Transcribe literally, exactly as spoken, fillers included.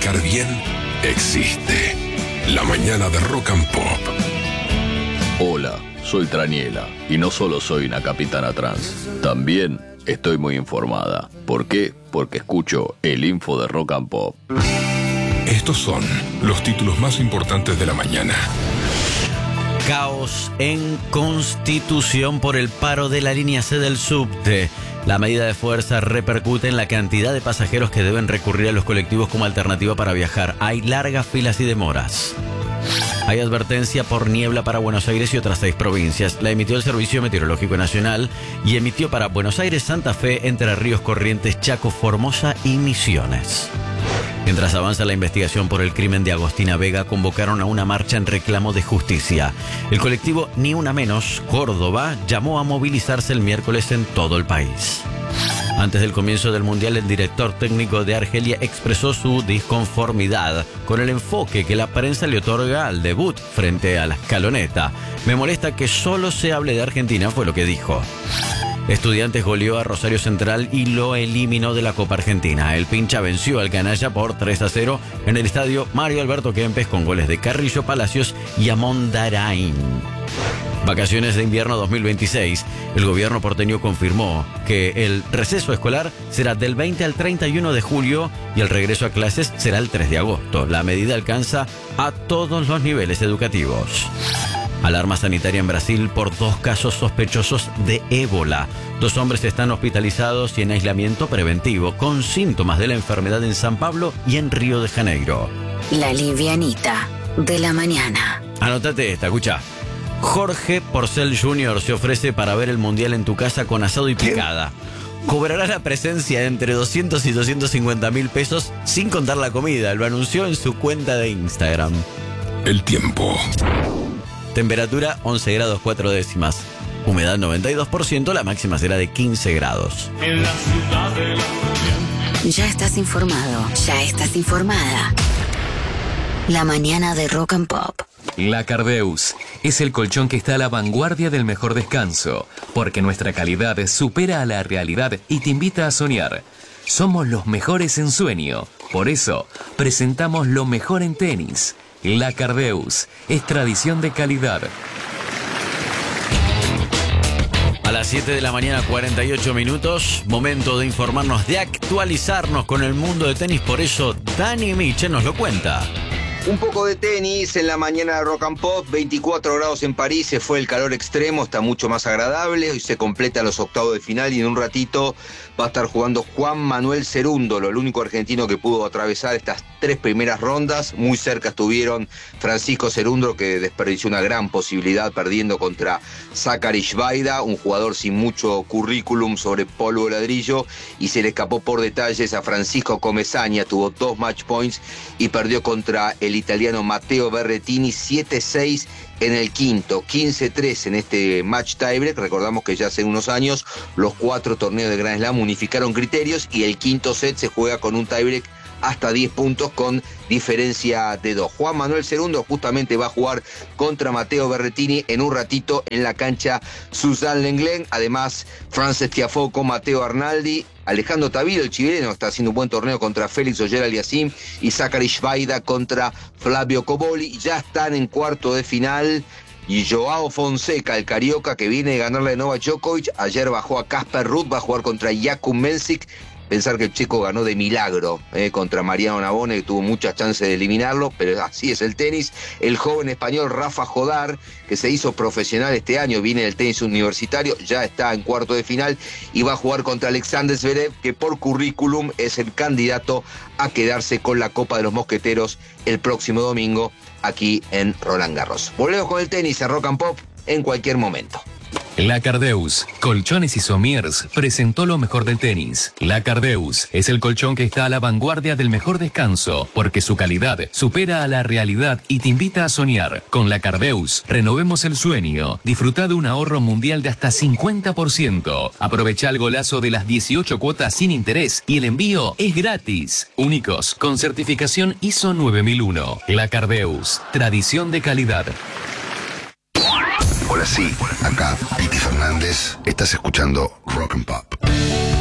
manejar bien existe. La mañana de Rock and Pop. Hola, soy Traniela y no solo soy una capitana trans, también estoy muy informada. ¿Por qué? Porque escucho el info de Rock and Pop. Estos son los títulos más importantes de la mañana. Caos en Constitución por el paro de la línea C del subte. La medida de fuerza repercute en la cantidad de pasajeros que deben recurrir a los colectivos como alternativa para viajar. Hay largas filas y demoras. Hay advertencia por niebla para Buenos Aires y otras seis provincias. La emitió el Servicio Meteorológico Nacional y emitió para Buenos Aires, Santa Fe, Entre Ríos, Corrientes, Chaco, Formosa y Misiones. Mientras avanza la investigación por el crimen de Agostina Vega, convocaron a una marcha en reclamo de justicia. El colectivo Ni Una Menos, Córdoba, llamó a movilizarse el miércoles en todo el país. Antes del comienzo del Mundial, el director técnico de Argelia expresó su disconformidad con el enfoque que la prensa le otorga al debut frente a la escaloneta. Me molesta que solo se hable de Argentina, fue lo que dijo. Estudiantes goleó a Rosario Central y lo eliminó de la Copa Argentina. El Pincha venció al Canalla por tres a cero en el estadio Mario Alberto Kempes con goles de Carrillo, Palacios y Amondarain. Vacaciones de invierno dos mil veintiséis. El gobierno porteño confirmó que el receso escolar será del veinte al treinta y uno de julio y el regreso a clases será el tres de agosto. La medida alcanza a todos los niveles educativos. Alarma sanitaria en Brasil por dos casos sospechosos de ébola. Dos hombres están hospitalizados y en aislamiento preventivo con síntomas de la enfermedad en San Pablo y en Río de Janeiro. La livianita de la mañana. Anótate esta, escucha. Jorge Porcel junior se ofrece para ver el Mundial en tu casa con asado y picada. Cobrará la presencia entre doscientos y doscientos cincuenta mil pesos sin contar la comida. Lo anunció en su cuenta de Instagram. El tiempo. Temperatura once grados cuatro décimas. Humedad noventa y dos por ciento, la máxima será de quince grados. En la ciudad de la... Ya estás informado, ya estás informada. La mañana de Rock and Pop. La Cardeus es el colchón que está a la vanguardia del mejor descanso, porque nuestra calidad supera a la realidad y te invita a soñar. Somos los mejores en sueño, por eso presentamos lo mejor en tenis. La Cardeus es tradición de calidad. A las siete de la mañana, cuarenta y ocho minutos, momento de informarnos, de actualizarnos con el mundo de tenis, por eso Dani Miche nos lo cuenta. Un poco de tenis en la mañana de Rock and Pop, veinticuatro grados en París, se fue el calor extremo, está mucho más agradable, hoy se completan los octavos de final y en un ratito va a estar jugando Juan Manuel Cerúndolo, el único argentino que pudo atravesar estas tres primeras rondas. Muy cerca estuvieron Francisco Cerúndolo, que desperdició una gran posibilidad perdiendo contra Zachary Shvaida, un jugador sin mucho currículum sobre polvo de ladrillo, y se le escapó por detalles a Francisco Comesaña, tuvo dos match points y perdió contra el italiano Matteo Berrettini siete seis en el quinto, quince tres en este match tiebreak. Recordamos que ya hace unos años los cuatro torneos de Grand Slam unificaron criterios y el quinto set se juega con un tiebreak hasta diez puntos con diferencia de dos. Juan Manuel Cerúndolo justamente va a jugar contra Matteo Berrettini en un ratito en la cancha Suzanne Lenglen. Además, Frances Tiafoe con Matteo Arnaldi, Alejandro Tavilo, el chileno, está haciendo un buen torneo contra Félix Auger-Aliassime, y Zachary Shvaida contra Flavio Cobolli. Ya están en cuarto de final. Y Joao Fonseca, el carioca, que viene de ganarle a Novak Djokovic, ayer bajó a Casper Ruud, va a jugar contra Jakub Mensik. Pensar que el checo ganó de milagro eh, contra Mariano Navone, que tuvo muchas chances de eliminarlo, pero así es el tenis. El joven español Rafa Jodar, que se hizo profesional este año, viene del tenis universitario, ya está en cuarto de final y va a jugar contra Alexander Zverev, que por currículum es el candidato a quedarse con la Copa de los Mosqueteros el próximo domingo aquí en Roland Garros. Volvemos con el tenis en Rock and Pop en cualquier momento. La Cardeus, Colchones y Somiers, presentó lo mejor del tenis. La Cardeus es el colchón que está a la vanguardia del mejor descanso, porque su calidad supera a la realidad y te invita a soñar. Con La Cardeus, renovemos el sueño. Disfruta de un ahorro mundial de hasta cincuenta por ciento. Aprovecha el golazo de las dieciocho cuotas sin interés y el envío es gratis. Únicos, con certificación I S O nueve mil uno. La Cardeus, tradición de calidad. Hola, sí, acá Piti Fernández. Estás escuchando Rock and Pop.